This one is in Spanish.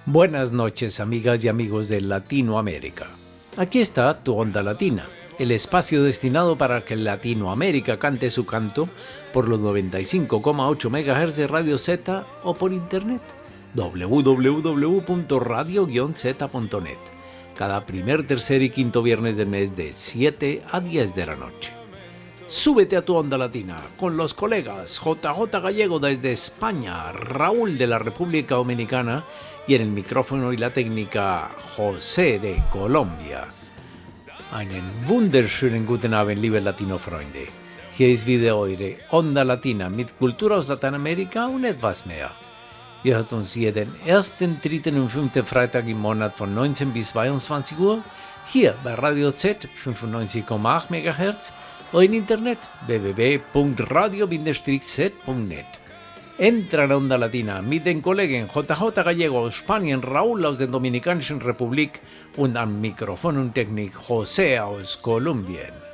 Buenas noches, amigas y amigos de Latinoamérica. Aquí está tu Onda Latina, el espacio destinado para que Latinoamérica cante su canto por los 95,8 MHz de Radio Z o por internet www.radio-z.net. Cada primer, tercer y quinto viernes del mes de 7 a 10 de la noche. Súbete a tu Onda Latina con los colegas JJ Gallego desde España, Raúl de la República Dominicana y en el micrófono y la técnica José de Colombia. Einen wunderschönen guten Abend, liebe Latino-Freunde. Hier ist wieder eure Onda Latina mit Kultur aus Lateinamerika und etwas mehr. Ihr hört uns jeden ersten, dritten und fünften Freitag im Monat von 19 bis 22 Uhr hier bei Radio Z 95,8 MHz o en internet www.radio-z.net. Entra en Onda Latina mit den Kollegen JJ Gallego aus Spanien, Raúl aus der Dominikanischen Republik und am Mikrofon und Technik José aus Kolumbien.